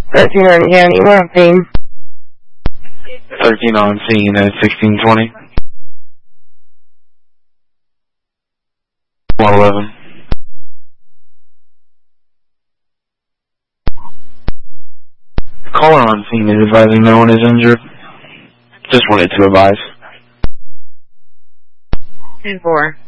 13 on County, we're on scene. 13 on scene at 1620. 111. Caller on scene is advising no one is injured. Just wanted to advise. 10-4.